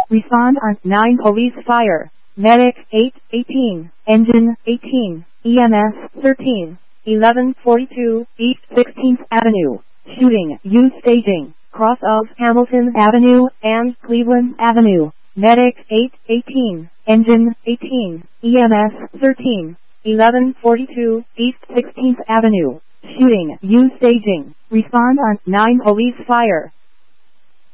Respond on 9 Police Fire. Medic 8, 18. Engine 18. EMS 13. 1142 East 16th Avenue. Shooting, use staging, cross of Hamilton Avenue and Cleveland Avenue. Medic 8, 18. Engine 18. EMS 13. 1142 East 16th Avenue. Shooting, use staging. Respond on 9 Police Fire.